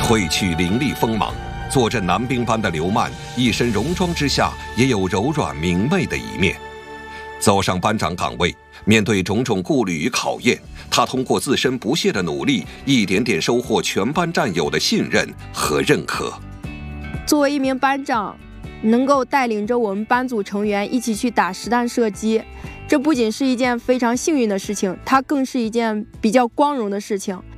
褪去凌厉锋芒，坐镇男兵班的刘曼，一身戎装之下也有柔软明媚的一面。走上班长岗位，面对种种顾虑与考验，他通过自身不懈的努力，一点点收获全班战友的信任和认可。 作为一名班长，能够带领着我们班组成员一起去打实弹射击，这不仅是一件非常幸运的事情，它更是一件比较光荣的事情。